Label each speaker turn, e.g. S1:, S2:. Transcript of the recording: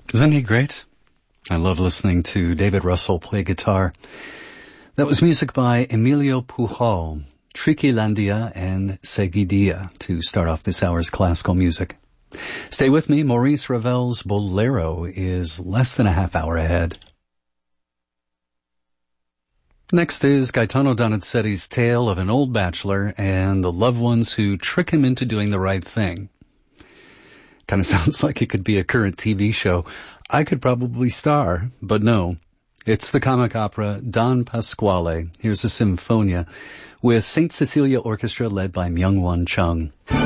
S1: Isn't he great? I love listening to David Russell play guitar. That was music by Emilio Pujol, Triquilandia and Seguidilla to start off this hour's classical music. Stay with me. Maurice Ravel's Bolero is less than a half hour ahead. Next is Gaetano Donizetti's tale of an old bachelor and the loved ones who trick him into doing the right thing. Kind of sounds like it could be a current TV show. I could probably star, but no. It's the comic opera Don Pasquale. Here's a Sinfonia with St. Cecilia Orchestra led by Myung-Whun Chung.